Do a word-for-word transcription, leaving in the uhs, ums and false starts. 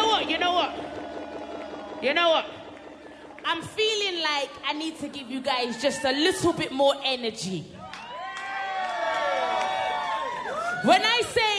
know what? You know what? You know what? I'm feeling like I need to give you guys just a little bit more energy. When I say